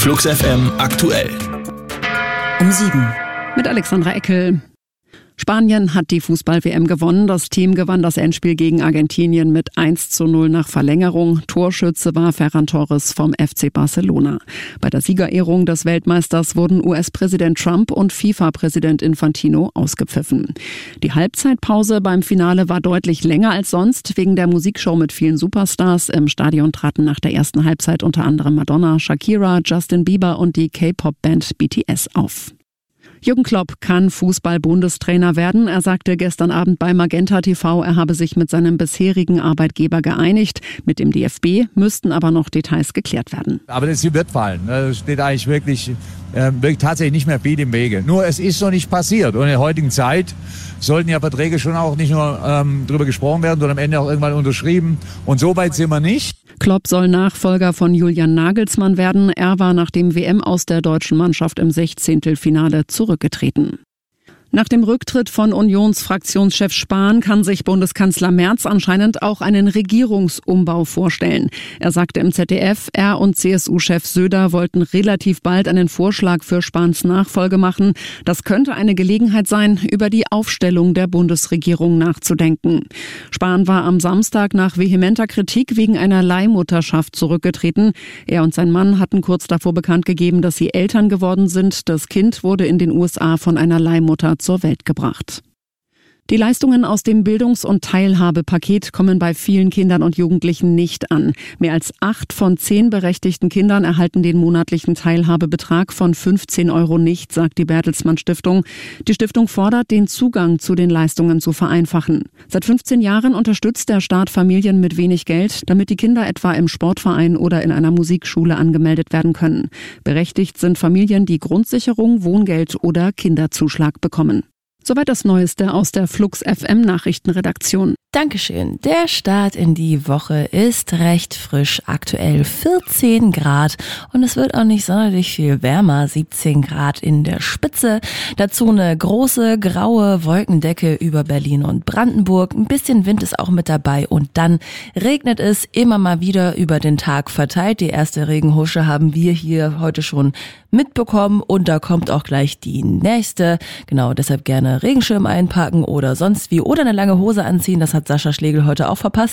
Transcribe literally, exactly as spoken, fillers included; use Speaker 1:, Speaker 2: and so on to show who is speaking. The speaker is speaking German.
Speaker 1: Flux F M aktuell.
Speaker 2: Um sieben.
Speaker 3: Mit Alexandra Eckel. Spanien hat die Fußball-W M gewonnen. Das Team gewann das Endspiel gegen Argentinien mit eins zu null nach Verlängerung. Torschütze war Ferran Torres vom F C Barcelona. Bei der Siegerehrung des Weltmeisters wurden U S-Präsident Trump und FIFA-Präsident Infantino ausgepfiffen. Die Halbzeitpause beim Finale war deutlich länger als sonst. Wegen der Musikshow mit vielen Superstars im Stadion traten nach der ersten Halbzeit unter anderem Madonna, Shakira, Justin Bieber und die K-Pop-Band B T S auf. Jürgen Klopp kann Fußball-Bundestrainer werden. Er sagte gestern Abend bei Magenta T V, er habe sich mit seinem bisherigen Arbeitgeber geeinigt. Mit dem D F B müssten aber noch Details geklärt werden.
Speaker 4: Aber das wird fallen. Es steht eigentlich wirklich, äh, wirklich tatsächlich nicht mehr viel im Wege. Nur es ist noch nicht passiert. Und in der heutigen Zeit sollten ja Verträge schon auch nicht nur ähm, drüber gesprochen werden, sondern am Ende auch irgendwann unterschrieben. Und so weit sind wir nicht.
Speaker 3: Klopp soll Nachfolger von Julian Nagelsmann werden. Er war nach dem W M aus der deutschen Mannschaft im Sechzehntelfinale zurückgetreten. Nach dem Rücktritt von Unionsfraktionschef Spahn kann sich Bundeskanzler Merz anscheinend auch einen Regierungsumbau vorstellen. Er sagte im Z D F, er und C S U-Chef Söder wollten relativ bald einen Vorschlag für Spahns Nachfolge machen. Das könnte eine Gelegenheit sein, über die Aufstellung der Bundesregierung nachzudenken. Spahn war am Samstag nach vehementer Kritik wegen einer Leihmutterschaft zurückgetreten. Er und sein Mann hatten kurz davor bekannt gegeben, dass sie Eltern geworden sind. Das Kind wurde in den U S A von einer Leihmutter zur Welt gebracht. Die Leistungen aus dem Bildungs- und Teilhabepaket kommen bei vielen Kindern und Jugendlichen nicht an. Mehr als acht von zehn berechtigten Kindern erhalten den monatlichen Teilhabebetrag von fünfzehn Euro nicht, sagt die Bertelsmann Stiftung. Die Stiftung fordert, den Zugang zu den Leistungen zu vereinfachen. Seit fünfzehn Jahren unterstützt der Staat Familien mit wenig Geld, damit die Kinder etwa im Sportverein oder in einer Musikschule angemeldet werden können. Berechtigt sind Familien, die Grundsicherung, Wohngeld oder Kinderzuschlag bekommen. Soweit das Neueste aus der Flux F M Nachrichtenredaktion.
Speaker 2: Dankeschön. Der Start in die Woche ist recht frisch, aktuell vierzehn Grad und es wird auch nicht sonderlich viel wärmer, siebzehn Grad in der Spitze. Dazu eine große graue Wolkendecke über Berlin und Brandenburg. Ein bisschen Wind ist auch mit dabei und dann regnet es immer mal wieder über den Tag verteilt. Die erste Regenhusche haben wir hier heute schon mitbekommen und da kommt auch gleich die nächste. Genau, deshalb gerne Regenschirm einpacken oder sonst wie oder eine lange Hose anziehen. Das hat Sascha Schlegel heute auch verpasst.